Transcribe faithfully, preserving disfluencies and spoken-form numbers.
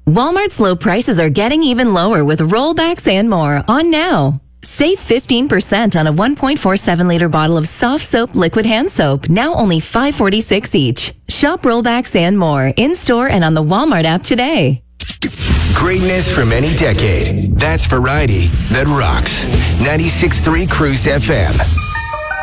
Walmart's low prices are getting even lower with rollbacks and more on now. Save fifteen percent on a one point four seven liter bottle of soft soap liquid hand soap, now only five dollars and forty-six cents each. Shop rollbacks and more in-store and on the Walmart app today. Greatness from any decade. That's variety that rocks. ninety-six point three Cruise F M.